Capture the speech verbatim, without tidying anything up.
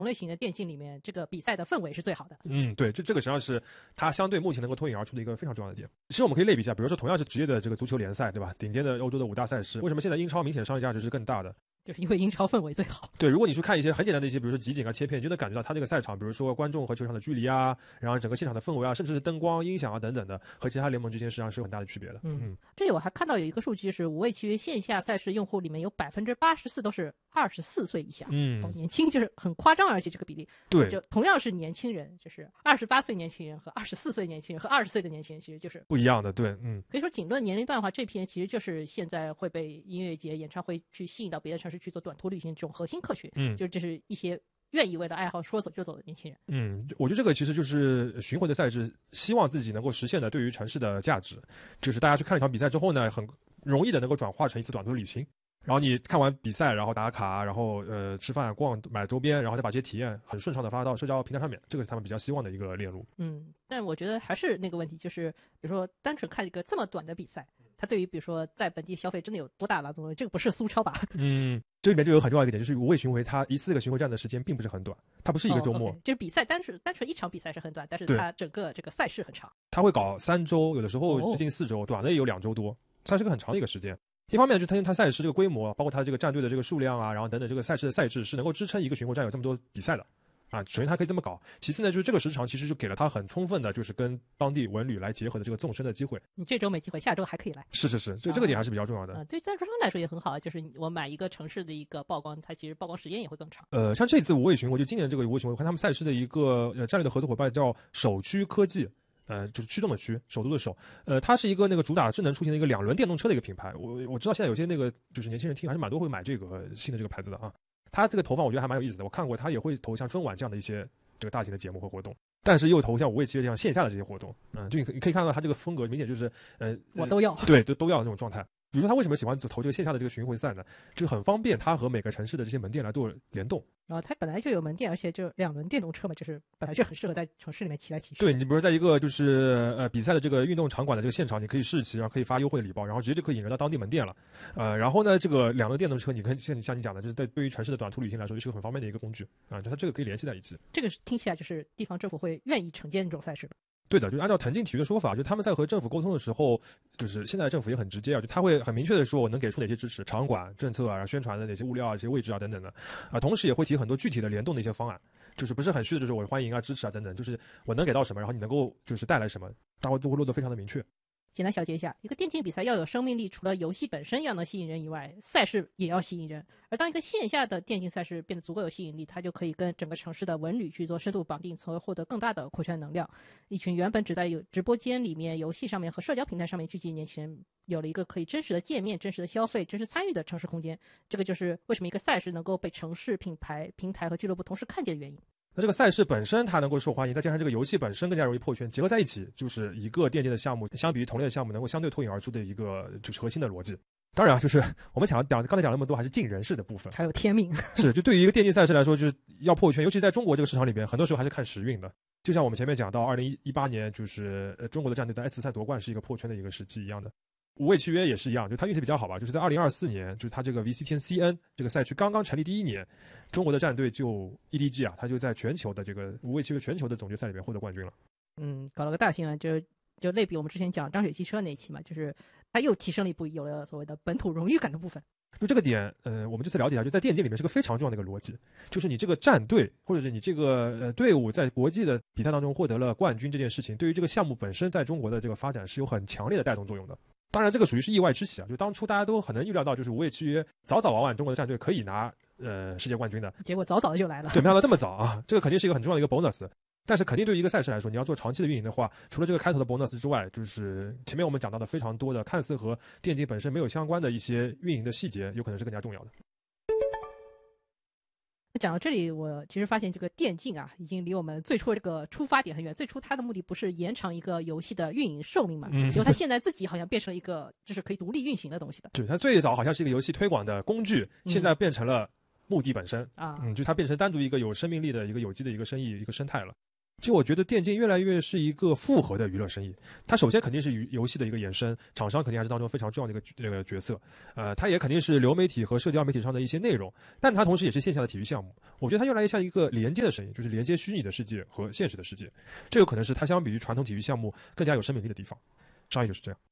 同类型的电竞里面，这个比赛的氛围是最好的。 嗯，对，这这个实际上是它相对目前能够脱颖而出的一个非常重要的点。其实我们可以类比一下，比如说同样是职业的这个足球联赛，对吧？顶尖的欧洲的五大赛事，为什么现在英超明显商业价值是更大的？ 就是因为英超氛围最好。 对，如果你去看一些很简单的一些，比如说集锦啊、切片，你就能感觉到它这个赛场，比如说观众和球场的距离啊，然后整个现场的氛围啊，甚至是灯光、音响啊等等的，和其他联盟之间实际上是有很大的区别的。 嗯，嗯这里我还看到有一个数据，就是五位契约线下赛事用户里面有百分之八十四都是二十四岁以下， 嗯、 哦，年轻，就是很夸张，而且这个比例， 对， 就同样是年轻人，就是二十八岁年轻人和二十四岁年轻人和二十岁的年轻人，其实就是不一样的。对，嗯， 可以说仅论年龄段的话，这批人其实就是现在会被音乐节、演唱会去吸引到别的城市去做短途旅行这种核心客群， 嗯， 就这是一些愿意为了爱好说走就走的年轻人。 嗯，我觉得这个其实就是巡回的赛制希望自己能够实现的对于城市的价值，就是大家去看一场比赛之后呢，很容易的能够转化成一次短途旅行。然后你看完比赛，然后打卡，然后呃吃饭、逛、买周边，然后再把这些体验很顺畅的发到社交平台上面，这个是他们比较希望的一个链路。 嗯，但我觉得还是那个问题，就是比如说单纯看一个这么短的比赛，它对于比如说在本地消费真的有多大了？这个不是苏超吧？嗯， 这里面就有很重要一个点，就是无畏巡回，它一次个巡回站的时间并不是很短，它不是一个周末， 哦 okay, 就是比赛单纯单纯一场比赛是很短，但是它整个这个赛事很长。 它会搞三周，有的时候接近四周，哦、短的也有两周多，它是个很长的一个时间。一方面就是它它赛事这个规模，包括它这个战队的这个数量啊，然后等等这个赛事的赛制是能够支撑一个巡回站有这么多比赛的啊。首先它可以这么搞，其次呢就是这个时长其实就给了它很充分的就是跟当地文旅来结合的这个纵深的机会。 你这周没机会，下周还可以来。 是是是，这这个点还是比较重要的。 啊、对赞助商来说也很好，就是我买一个城市的一个曝光，它其实曝光时间也会更长。 呃，像这次无畏巡回，就今年这个无畏巡回和他们赛事的一个呃战略的合作伙伴叫首驱科技。呃，就是驱动的驱，首都的首，呃，它是一个那个主打智能出行的一个两轮电动车的一个品牌。我我知道现在有些那个就是年轻人听还是蛮多会买这个新的这个牌子的啊。它这个投放我觉得还蛮有意思的，我看过，它也会投像春晚这样的一些这个大型的节目和活动，但是又投像无畏契约这样线下的这些活动。嗯，就你可以可以看到它这个风格明显就是呃， 我都要， 对，都都要那种状态。比如说他为什么喜欢投这个线下的这个巡回赛呢？就是很方便他和每个城市的这些门店来做联动。 然后它本来就有门店，而且就两轮电动车嘛，就是本来就很适合在城市里面骑来骑去。 对，你比如在一个就是呃比赛的这个运动场馆的这个现场，你可以试骑，然后可以发优惠礼包，然后直接就可以引人到当地门店了。呃，然后呢，这个两轮电动车，你可以像你像你讲的，就是在对于城市的短途旅行来说，就是个很方便的一个工具啊，就它这个可以联系在一起。 这个听起来就是地方政府会愿意承接这种赛事的。 对的，就是按照腾劲体育的说法，就他们在和政府沟通的时候，就是现在政府也很直接啊，就他会很明确的说我能给出哪些支持，场馆、政策啊，然后宣传的哪些物料啊、这些位置啊等等的，啊，同时也会提很多具体的联动的一些方案，就是不是很虚的，就是我欢迎啊、支持啊等等，就是我能给到什么，然后你能够就是带来什么，大家都会落得非常的明确。 简单小结一下，一个电竞比赛要有生命力，除了游戏本身要能吸引人以外，赛事也要吸引人。而当一个线下的电竞赛事变得足够有吸引力，它就可以跟整个城市的文旅去做深度绑定，从而获得更大的扩圈能量。一群原本只在有直播间里面、游戏上面和社交平台上面聚集的年轻人，有了一个可以真实的界面、真实的消费、真实参与的城市空间。这个就是为什么一个赛事能够被城市、品牌、平台和俱乐部同时看见的原因。 那这个赛事本身它能够受欢迎，再加上这个游戏本身更加容易破圈，结合在一起，就是一个电竞的项目相比于同类的项目能够相对脱颖而出的一个就是核心的逻辑。当然啊，就是我们讲讲刚才讲了那么多，还是尽人事的部分， 还有天命。 是，就对于一个电竞赛事来说，就是要破圈，尤其在中国这个市场里边，很多时候还是看时运的。就像我们前面讲到，二零一八年就是呃中国的战队在 S 三夺冠是一个破圈的一个时期一样的。无畏契约也是一样，就他运气比较好吧，就是在二零二四年，就是他这个 V C T N C N 这个赛区刚刚成立第一年，中国的战队就 E D G 啊，他就在全球的这个无畏契约全球的总决赛里面获得冠军了。 嗯，搞了个大新闻，就就类比我们之前讲张雪汽车那一期嘛，就是他又提升了一步，有了所谓的本土荣誉感的部分。 就这个点，呃，我们这次了解一下，就在电竞里面是个非常重要的一个逻辑，就是你这个战队或者是你这个呃队伍在国际的比赛当中获得了冠军这件事情，对于这个项目本身在中国的这个发展是有很强烈的带动作用的。当然，这个属于是意外之喜啊！就当初大家都很能预料到，就是无畏契约早早晚晚中国的战队可以拿呃世界冠军的， 结果早早的就来了。 对，没想到这么早啊！这个肯定是一个很重要的一个 bonus。但是肯定对于一个赛事来说，你要做长期的运营的话，除了这个开头的 bonus 之外，就是前面我们讲到的非常多的看似和电竞本身没有相关的一些运营的细节，有可能是更加重要的。 讲到这里，我其实发现这个电竞啊，已经离我们最初这个出发点很远。最初它的目的不是延长一个游戏的运营寿命嘛？嗯，结果它现在自己好像变成了一个就是可以独立运行的东西的。 对，它最早好像是一个游戏推广的工具，现在变成了目的本身啊， 嗯，就它变成单独一个有生命力的一个有机的一个生意一个生态了。 就我觉得电竞越来越是一个复合的娱乐生意，它首先肯定是游游戏的一个衍生，厂商肯定还是当中非常重要的一个这个角色，呃，它也肯定是流媒体和社交媒体上的一些内容，但它同时也是线下的体育项目。我觉得它越来越像一个连接的生意，就是连接虚拟的世界和现实的世界，这个可能是它相比于传统体育项目更加有生命力的地方。上一就是这样。